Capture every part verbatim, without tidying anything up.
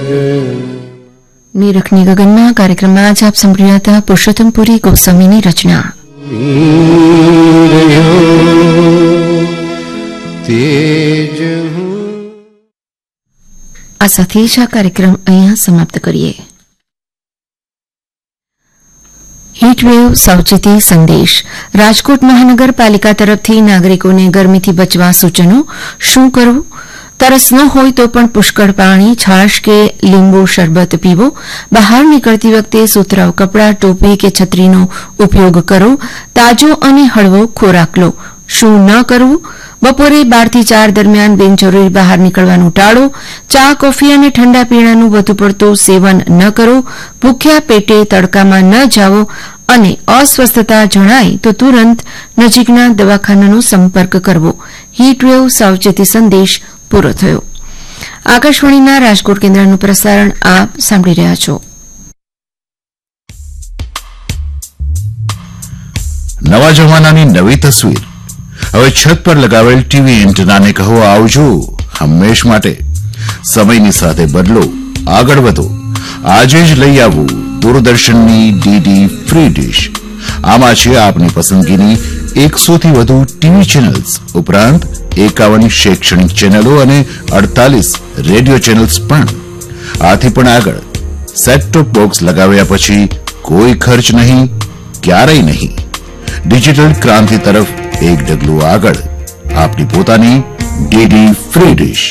નિરખની ગગનમાં કાર્યક્રમમાં આજ આપ સાંભળી રહ્યા હતા પુરુષોત્તમપુરી ગોસ્વામીની રચના. આ સાથે જ આ કાર્યક્રમ અહીંયા સમાપ્ત કરીએ. હીટવેવ સાવચેતી સંદેશ. રાજકોટ મહાનગરપાલિકા તરફથી નાગરિકોને ગરમીથી બચવા સૂચનો. શું કરવું? તરસ ન હોય તો પણ પુષ્કળ પાણી, છાશ કે લીંબુ શરબત પીવો. બહાર નીકળતી વખતે સુતરાઉ કપડાં, ટોપી કે છત્રીનો ઉપયોગ કરો. તાજો અને હળવો ખોરાક લો. શું ન કરવું? બપોરે બારથી ચાર દરમિયાન બિનજરૂરી બહાર નીકળવાનું ટાળો. ચા, કોફી અને ઠંડા પીણાનું વધુ પડતું સેવન ન કરો. ભૂખ્યા પેટે તડકામાં ન જાઓ અને અસ્વસ્થતા જણાય તો તુરંત નજીકના દવાખાનાનો સંપર્ક કરવો. હીટવેવ સાવચેતી સંદેશ પૂરો થયો. આકાશવાણીના રાજકોટ કેન્દ્રનું પ્રસારણ આપ સાંભળી રહ્યા છો. નવા જમાનાની નવી તસવીર. હવે છત પર લગાવેલ ટીવી એન્ટેનાને કહો આવજો હંમેશ માટે. સમયની સાથે બદલો, આગળ વધો. આજે જ લઈ આવવું દૂરદર્શનની ડીડી ફ્રી ડીશ. આમાં છે આપની પસંદગીની એકસોથી વધુ ટીવી ચેનલ્સ ઉપરાંત એકાવન શૈક્ષણિક ચેનલો અને અડતાલીસ રેડિયો ચેનલ્સ પણ. આથી પણ આગળ સેટ ટોપ બોક્સ લગાવ્યા પછી કોઈ ખર્ચ નહીં, ક્યારેય નહીં. ડિજિટલ ક્રાંતિ તરફ एक डगलू आगड़ आपकी पोतानी डीडी फ्री डिश.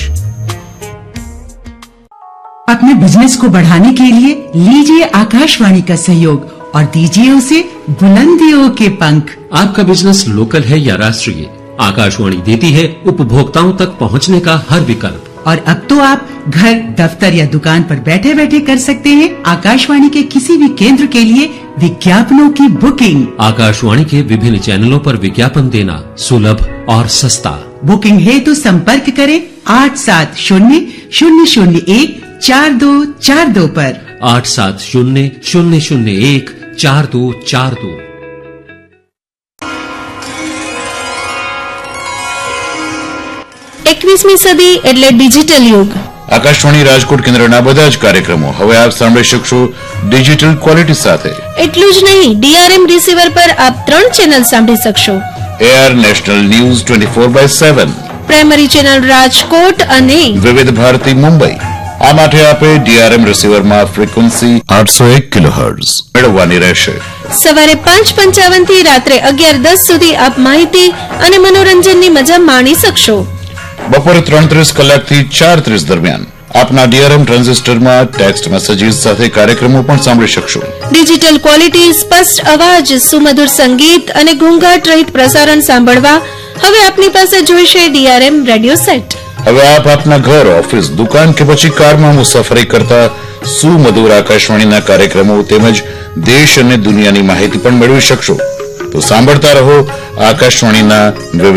अपने बिजनेस को बढ़ाने के लिए लीजिए आकाशवाणी का सहयोग और दीजिए उसे बुलंदियों के पंख. आपका बिजनेस लोकल है या राष्ट्रीय, आकाशवाणी देती है उपभोक्ताओं तक पहुंचने का हर विकल्प. और अब तो आप घर, दफ्तर या दुकान पर बैठे बैठे कर सकते हैं आकाशवाणी के किसी भी केंद्र के लिए विज्ञापनों की बुकिंग. आकाशवाणी के विभिन्न चैनलों पर विज्ञापन देना सुलभ और सस्ता. बुकिंग है तो संपर्क करें आठ सात शून्य शून्य शून्य एक चार दो चार दो पर. आठ सात शून्य शून्य शून्य एक चार दो चार दो. એકવીસમી સદી એટલે ડિજિટલ યુગ. આકાશવાણી રાજકોટ કેન્દ્રના બધા જ કાર્યક્રમો હવે આપ સાંભળી શકશો ડિજિટલ ક્વોલિટી સાથે. એટલું જ નહીં, ડીઆરએમ રિસીવર પર આપ ત્રણ ચેનલ સાંભળી શકશો. AR national news twenty four by seven, primary channel Rajkot અને વિવિધ ભારતી મુંબઈ. આ માટે આપે ડીઆરએમ રિસીવરમાં ફ્રીક્વન્સી આઠસો એક કિલોહર્ટ્ઝ મેળવવાની રહેશે. સવારે પાંચ પંચાવન થી રાત્રે અગિયાર દસ સુધી આપ માહિતી અને મનોરંજનની મજા માણી શકશો. બપોરે ત્રણ ત્રીસ કલાકથી ચાર ત્રીસ દરમિયાન આપના ડીઆરએમ ટ્રાન્ઝિસ્ટરમાં ટેક્સ્ટ મેસેજીસ સાથે કાર્યક્રમો પણ સાંભળી શકશો. ડિજિટલ ક્વોલિટી, સ્પષ્ટ અવાજ, સુમધુર સંગીત અને ઘોંઘાટ રહિત પ્રસારણ સાંભળવા હવે આપની પાસે જોઈશે ડીઆરએમ રેડિયો સેટ. હવે આપ આપના ઘર, ઓફિસ, દુકાન કે પછી કારમાં મુસાફરી કરતા સુમધુર આકાશવાણીના કાર્યક્રમો તેમજ દેશ અને દુનિયાની માહિતી પણ મેળવી શકશો. તો સાંભળતા રહો આકાશવાણીના